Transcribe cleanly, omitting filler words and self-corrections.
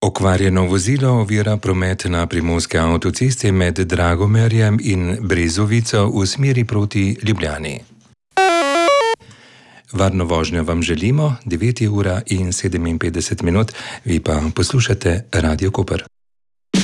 Okvarjeno vozilo ovira promet na primorski avtocesti med Dragomerjem in Brezovico v smeri proti Ljubljani. Varno vožnjo vam želimo, 9:57, vi pa poslušate Radio Koper.